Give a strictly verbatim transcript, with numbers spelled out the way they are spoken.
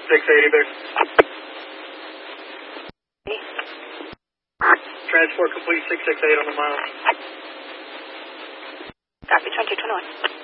six eighty there. Transport complete six six eight on the mile. Copy, twenty-two twenty-one.